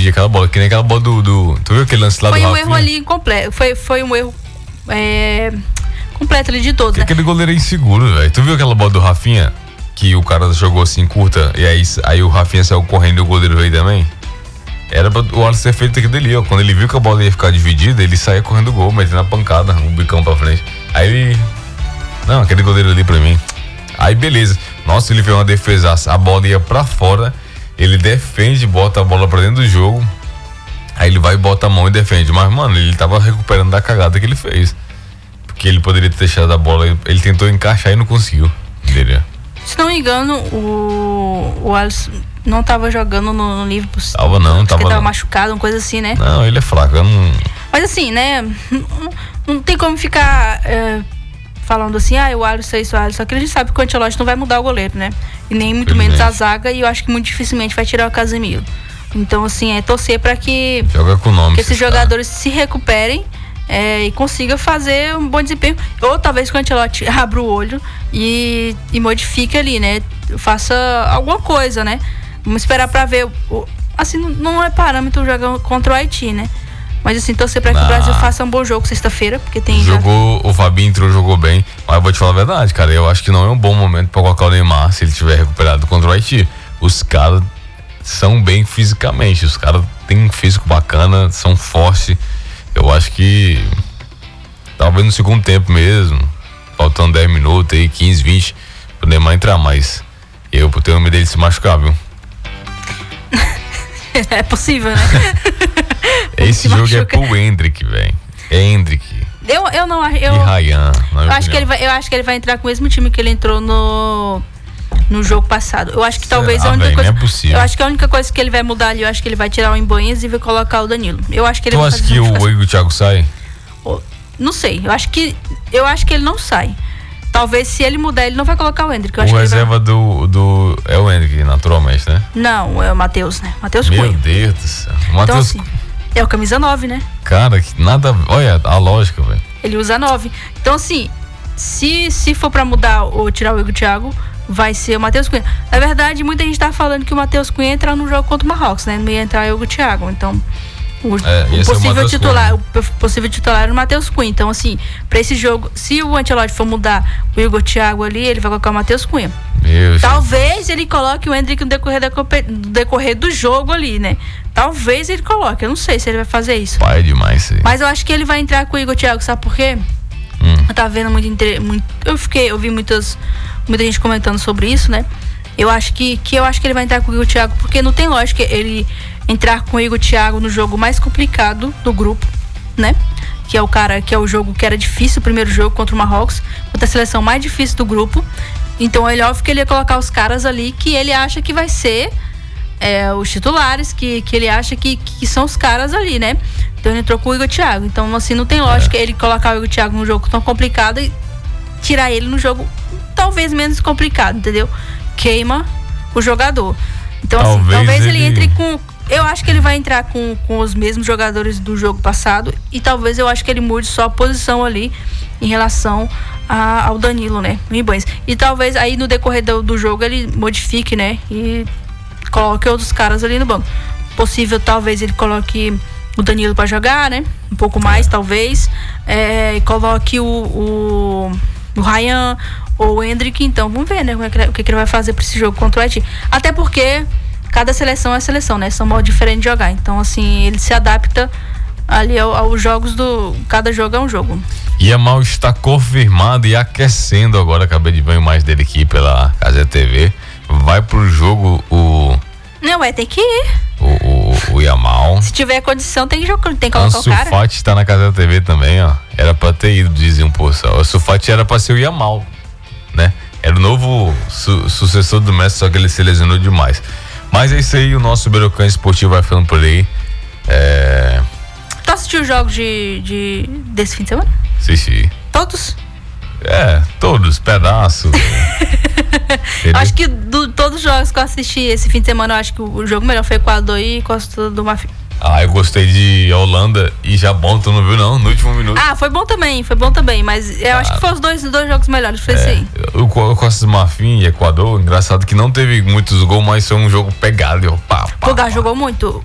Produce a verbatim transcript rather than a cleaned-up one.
dividir aquela bola, que nem aquela bola do... do tu viu aquele lance lá foi do um Rafinha? erro ali incompleto, foi, foi um erro é, completo ali de todos, né? Aquele goleiro é inseguro, velho. Tu viu aquela bola do Rafinha? Que o cara jogou assim, curta, e aí, aí o Rafinha saiu correndo e o goleiro veio também? Era pra o Alisson ter feito aquilo ali, ó. Quando ele viu que a bola ia ficar dividida, ele saía correndo o gol, metendo a pancada, um bicão pra frente. Aí ele... Não, aquele goleiro ali pra mim. Aí beleza. Nossa, ele fez uma defesaça. A bola ia pra fora, ele defende, bota a bola pra dentro do jogo. Aí ele vai e bota a mão e defende. Mas, mano, ele tava recuperando da cagada que ele fez. Porque ele poderia ter deixado a bola, ele, ele tentou encaixar e não conseguiu. Entendeu? Se não me engano, o, o Alisson não tava jogando no, no Liverpool. Tava não, Acho tava que ele tava não. machucado, uma coisa assim, né? Não, ele é fraco, eu não... Mas assim, né? Não, não tem como ficar é, falando assim, ah, o Alisson é isso, o Alisson. Só que a gente sabe que o Ancelotti não vai mudar o goleiro, né? E nem muito menos a zaga, e eu acho que muito dificilmente vai tirar o Casemiro. Então, assim, é torcer pra que, Joga com o nome, que esses cara. jogadores se recuperem é, e consigam fazer um bom desempenho. Ou talvez que o Ancelotti abra o olho e, e modifique ali, né? Faça alguma coisa, né? Vamos esperar pra ver. O, assim, não é parâmetro jogar contra o Haiti, né? Mas assim, torcer pra que Não. o Brasil faça um bom jogo sexta-feira, porque tem... Jogou, já... o Fabinho entrou, jogou bem. Mas eu vou te falar a verdade, cara. Eu acho que não é um bom momento pra colocar o Neymar se ele estiver recuperado contra o Haiti. Os caras são bem fisicamente. Os caras têm um físico bacana, são fortes. Eu acho que talvez no segundo tempo mesmo, faltando dez minutos aí, quinze, vinte, pro Neymar entrar, mas eu tenho medo dele se machucar, viu? É possível, né? Esse jogo é pro Hendrick, velho. Hendrick. Eu, eu não acho. Eu, e Ryan. Eu acho, que ele vai, eu acho que ele vai entrar com o mesmo time que ele entrou no, no jogo passado. Eu acho que Será, talvez a única véio, coisa. não é possível. Eu acho que a única coisa que ele vai mudar ali, eu acho que ele vai tirar o Embanhas e vai colocar o Danilo. Eu acho que ele tu vai acha fazer que essa o Igor Thiago sai? Não sei. Eu acho que. Eu acho que ele não sai. Talvez se ele mudar, ele não vai colocar o Hendrick. Eu acho o que reserva vai... do, do. É o Hendrick, naturalmente, né? Não, é o Matheus, né? Matheus Meu Cunha. Deus do céu. O Então, Matheus. assim, é o camisa nove, né? Cara, que nada. Olha a lógica, velho. Ele usa nove. Então, assim, se, se for pra mudar ou tirar o Igor Thiago, vai ser o Matheus Cunha. Na verdade, muita gente tá falando que o Matheus Cunha ia entrar no jogo contra o Marrocos, né? Não ia entrar o Igor Thiago. Então, o, É, o possível o titular, o possível titular era o Matheus Cunha. Então, assim, pra esse jogo, se o Ancelotti for mudar o Igor Thiago ali, ele vai colocar o Matheus Cunha. Meu Talvez Jesus. Ele coloque o Hendrick no decorrer, da, no decorrer do jogo ali, né? Talvez ele coloque. Eu não sei se ele vai fazer isso. Pai demais, sim. Mas eu acho que ele vai entrar com o Igor Thiago, sabe por quê? Hum. Eu tava vendo muito, muito eu fiquei, eu vi muitas, muita gente comentando sobre isso, né? Eu acho que, que eu acho que ele vai entrar com o Igor Thiago, porque não tem lógica ele entrar com o Igor Thiago no jogo mais complicado do grupo, né? Que é o cara, que é o jogo que era difícil, o primeiro jogo contra o Marrocos, contra a seleção mais difícil do grupo. Então ele óbvio que ele ia colocar os caras ali que ele acha que vai ser é, os titulares, que, que ele acha que, que são os caras ali, né? Então ele entrou com o Igor Thiago. Então, assim, não tem lógica é. ele colocar o Igor Thiago num jogo tão complicado e tirar ele no jogo talvez menos complicado, entendeu? Queima o jogador. Então, talvez, assim, talvez ele... ele entre com... Eu acho que ele vai entrar com, com os mesmos jogadores do jogo passado e talvez eu acho que ele mude só a posição ali em relação a, ao Danilo, né? E talvez aí no decorrer do, do jogo ele modifique, né? E coloque outros caras ali no banco. Possível, talvez ele coloque o Danilo para jogar, né? Um pouco mais, talvez. É, e coloque o, o, o Ryan ou o Hendrick. Então, vamos ver, né? O que, o que ele vai fazer para esse jogo contra o Haiti. Até porque cada seleção é seleção, né? São modos diferentes de jogar. Então, assim, ele se adapta ali ao, aos jogos do... Cada jogo é um jogo. Yamal está confirmado e aquecendo agora. Acabei de ver mais dele aqui pela Casa T V. Vai pro jogo o... Não, é, tem que ir. O, o, o Yamal. Se tiver condição, tem que jogar, tem que colocar o cara. O Sulfati está na Casa T V também, ó. Era pra ter ido, diziam, pô. O Sulfati era pra ser o Yamal, né? Era o novo su- sucessor do Messi, só que ele se lesionou demais. Mas é isso aí, o nosso Berocão Esportivo vai falando por aí. É... Tu assistiu os jogos de, de, desse fim de semana? Assisti. Todos? É, todos, pedaços. Acho que de todos os jogos que eu assisti esse fim de semana, eu acho que o jogo melhor foi Equador e Costa do Marfim. Ah, eu gostei de Holanda e Japão, tu não viu não? No último minuto. Ah, foi bom também, foi bom também, mas eu ah, acho que foram os dois, os dois jogos melhores, foi esse aí. O Costa do Marfim e Equador, engraçado que não teve muitos gols, mas foi um jogo pegado. Eu, pá, pá, Portugal pá. jogou muito.